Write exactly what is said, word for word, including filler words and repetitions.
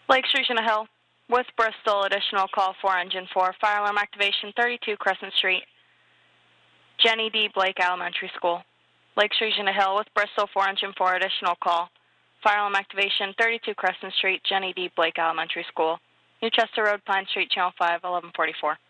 Lakes Region Hill, with Bristol, additional call for engine four, fire alarm activation thirty-two Crescent Street, Jenny D. Blake Elementary School. Lakes Region Hill, with Bristol, four engine four, additional call, fire alarm activation thirty-two Crescent Street, Jenny D. Blake Elementary School, Newchester Road, Pine Street, Channel five, eleven forty-four.